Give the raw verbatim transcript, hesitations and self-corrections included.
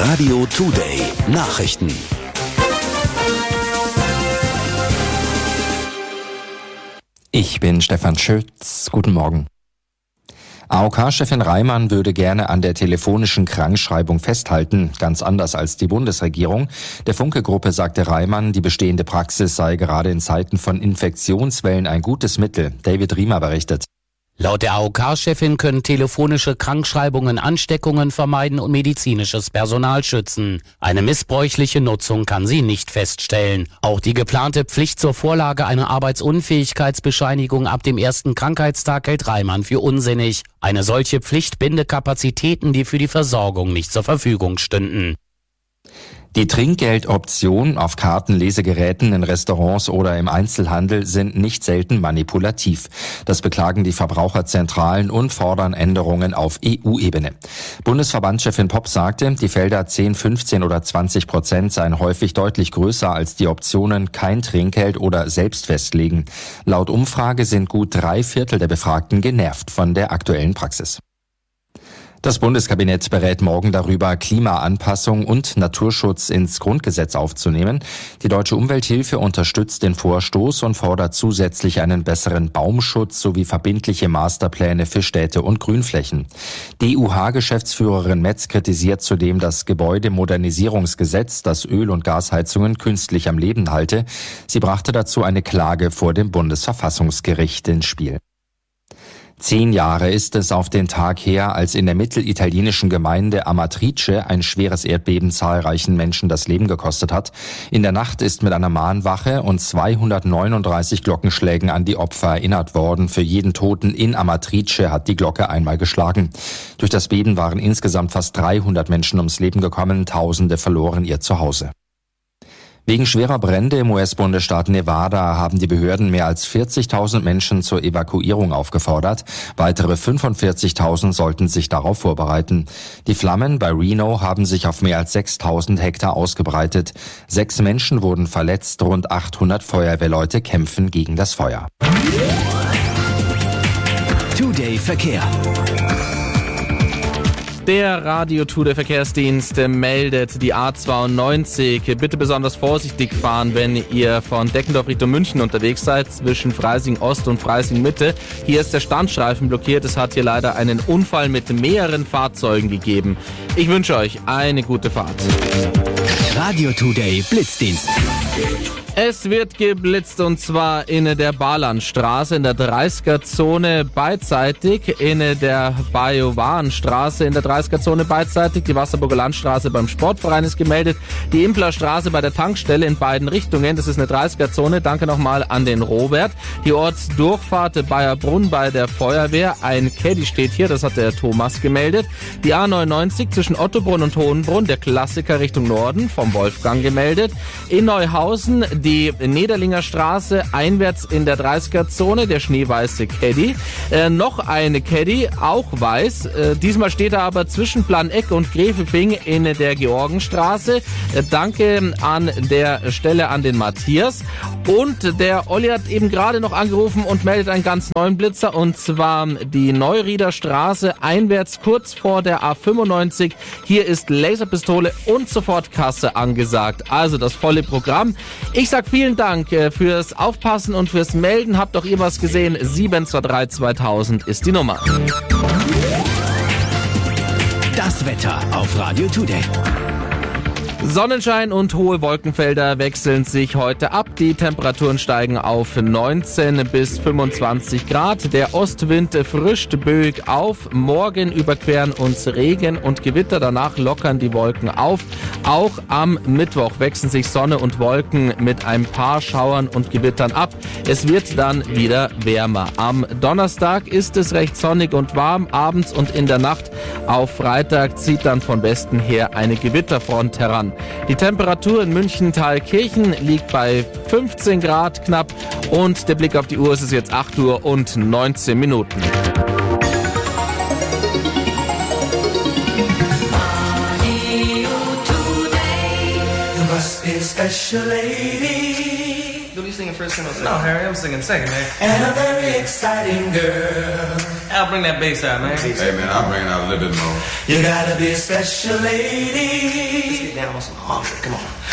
Radio Today Nachrichten. Ich bin Stefan Schütz. Guten Morgen. A O K-Chefin Reimann würde gerne an der telefonischen Krankschreibung festhalten, ganz anders als die Bundesregierung. Der Funke-Gruppe sagte Reimann, die bestehende Praxis sei gerade in Zeiten von Infektionswellen ein gutes Mittel. David Riemer berichtet. Laut der A O K-Chefin können telefonische Krankschreibungen Ansteckungen vermeiden und medizinisches Personal schützen. Eine missbräuchliche Nutzung kann sie nicht feststellen. Auch die geplante Pflicht zur Vorlage einer Arbeitsunfähigkeitsbescheinigung ab dem ersten Krankheitstag hält Reimann für unsinnig. Eine solche Pflicht binde Kapazitäten, die für die Versorgung nicht zur Verfügung stünden. Die Trinkgeldoptionen auf Karten, Lesegeräten in Restaurants oder im Einzelhandel sind nicht selten manipulativ. Das beklagen die Verbraucherzentralen und fordern Änderungen auf E U-Ebene. Bundesverbandschefin Popp sagte, die Felder zehn, fünfzehn oder zwanzig Prozent seien häufig deutlich größer als die Optionen kein Trinkgeld oder selbst festlegen. Laut Umfrage sind gut drei Viertel der Befragten genervt von der aktuellen Praxis. Das Bundeskabinett berät morgen darüber, Klimaanpassung und Naturschutz ins Grundgesetz aufzunehmen. Die Deutsche Umwelthilfe unterstützt den Vorstoß und fordert zusätzlich einen besseren Baumschutz sowie verbindliche Masterpläne für Städte und Grünflächen. D U H-Geschäftsführerin Metz kritisiert zudem das Gebäudemodernisierungsgesetz, das Öl- und Gasheizungen künstlich am Leben halte. Sie brachte dazu eine Klage vor dem Bundesverfassungsgericht ins Spiel. Zehn Jahre ist es auf den Tag her, als in der mittelitalienischen Gemeinde Amatrice ein schweres Erdbeben zahlreichen Menschen das Leben gekostet hat. In der Nacht ist mit einer Mahnwache und zweihundertneununddreißig Glockenschlägen an die Opfer erinnert worden. Für jeden Toten in Amatrice hat die Glocke einmal geschlagen. Durch das Beben waren insgesamt fast dreihundert Menschen ums Leben gekommen, Tausende verloren ihr Zuhause. Wegen schwerer Brände im U S-Bundesstaat Nevada haben die Behörden mehr als vierzigtausend Menschen zur Evakuierung aufgefordert. Weitere fünfundvierzigtausend sollten sich darauf vorbereiten. Die Flammen bei Reno haben sich auf mehr als sechstausend Hektar ausgebreitet. Sechs Menschen wurden verletzt, rund achthundert Feuerwehrleute kämpfen gegen das Feuer. Today Verkehr. Der Radio Today Verkehrsdienst meldet die A zweiundneunzig. Bitte besonders vorsichtig fahren, wenn ihr von Deckendorf Richtung München unterwegs seid, zwischen Freising Ost und Freising Mitte. Hier ist der Standstreifen blockiert. Es hat hier leider einen Unfall mit mehreren Fahrzeugen gegeben. Ich wünsche euch eine gute Fahrt. Radio Today Blitzdienst. Es wird geblitzt und zwar in der Barlandstraße, in der dreißiger-Zone beidseitig, in der Bajowarenstraße in der dreißiger-Zone beidseitig, die Wasserburger Landstraße beim Sportverein ist gemeldet, die Implerstraße bei der Tankstelle in beiden Richtungen, das ist eine dreißiger-Zone, danke nochmal an den Robert, die Ortsdurchfahrt Bayerbrunn bei der Feuerwehr, ein Caddy steht hier, das hat der Thomas gemeldet, die A neunundneunzig zwischen Ottobrunn und Hohenbrunn, der Klassiker Richtung Norden, vom Wolfgang gemeldet, in Neuhausen die Nederlinger Straße einwärts in der dreißiger-Zone, der schneeweiße Caddy. Äh, noch eine Caddy, auch weiß. Äh, diesmal steht er aber zwischen Planeck und Gräfefing in der Georgenstraße. Äh, danke an der Stelle an den Matthias. Und der Olli hat eben gerade noch angerufen und meldet einen ganz neuen Blitzer, und zwar die Neurieder Straße einwärts kurz vor der A fünfundneunzig. Hier ist Laserpistole und Sofortkasse angesagt. Also das volle Programm. Ich sag vielen Dank fürs Aufpassen und fürs Melden. Habt auch ihr was gesehen? sieben zwei drei zweitausend ist die Nummer. Das Wetter auf Radio Today. Sonnenschein und hohe Wolkenfelder wechseln sich heute ab. Die Temperaturen steigen auf neunzehn bis fünfundzwanzig Grad. Der Ostwind frischt böig auf. Morgen überqueren uns Regen und Gewitter. Danach lockern die Wolken auf. Auch am Mittwoch wechseln sich Sonne und Wolken mit ein paar Schauern und Gewittern ab. Es wird dann wieder wärmer. Am Donnerstag ist es recht sonnig und warm. Abends und in der Nacht auf Freitag zieht dann von Westen her eine Gewitterfront heran. Die Temperatur in München-Thalkirchen liegt bei fünfzehn Grad knapp und der Blick auf die Uhr, es ist jetzt acht Uhr und neunzehn Minuten. You'll be singing first and I'll sing. No, Harry, I'm singing second, man. And a very exciting girl. I'll bring that bass out, man. Hey, man, I'll bring it out a little bit more. You gotta be a special lady. animals in Haunted. Come on.